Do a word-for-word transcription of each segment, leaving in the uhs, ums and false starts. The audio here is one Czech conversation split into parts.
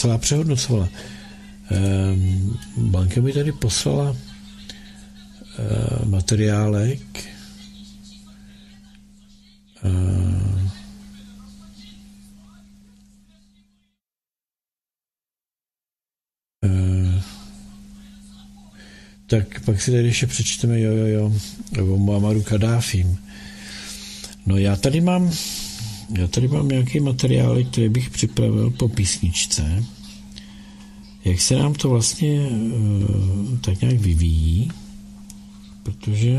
celá přehodnocovala. Um, banka mi tady poslala uh, materiálek. Uh, uh, tak pak si tady ještě přečteme, jo, jo, jo, o Muammaru Kaddáfím. No já tady mám, já tady mám nějaký materiály, který bych připravil po písničce. Jak se nám to vlastně uh, tak nějak vyvíjí, protože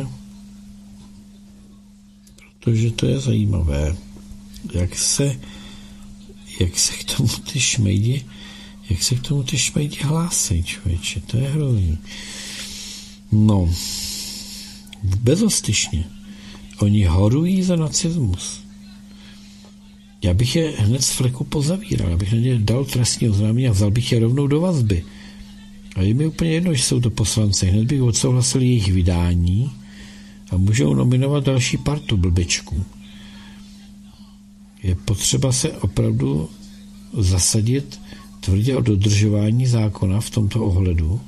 protože to je zajímavé, jak se jak se k tomu ty šmejdi jak se k tomu ty šmejdi hlásí, člověče, to je hrozný. No, bezostyšně. Oni horují za nacismus. Já bych je hned z fleku pozavíral, já bych na ně dal trestní oznámení a vzal bych je rovnou do vazby. A je mi úplně jedno, že jsou to poslanci. Hned bych odsouhlasil jejich vydání a můžou nominovat další partu blbečků. Je potřeba se opravdu zasadit tvrdě o dodržování zákona v tomto ohledu.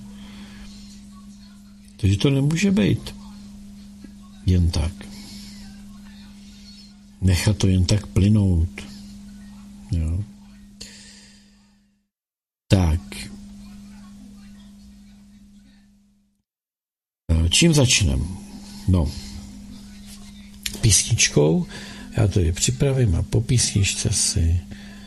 Takže to nemůže být jen tak. Nechat to jen tak plynout. Jo. Tak. Čím začneme? No. Písničkou. Já to je připravím a po písničce si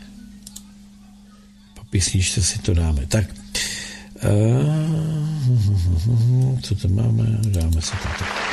po písničce si to dáme. Tak. Uh, co to máme? Dáme si to tak.